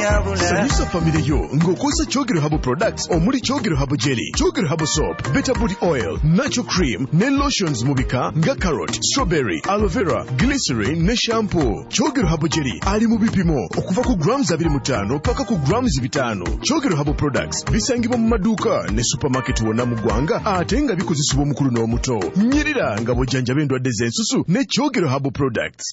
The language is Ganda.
Sanyusa family yo ng'okozesa Kyogero Herbal Products omuli Kyogero Herbal Jelly, Kyogero Herbal Soap, Better Booty Oil, Natural Cream ne lotions mu bika nga carrot, strawberry, aloe vera, glycerin ne shampoo. Kyogero Herbal Jelly ali mu bipimo okuva ku grams 25 paka ku grams 5. Kyogero Herbal Products bisangibwa mu maduuka ne supermarket wonna mu ggwanga ate nga bikozesebwa omukulu n'omuto. Nyirira nga bw'ojjanjaba endwadde z'ensusu ne Kyogero Herbal Products.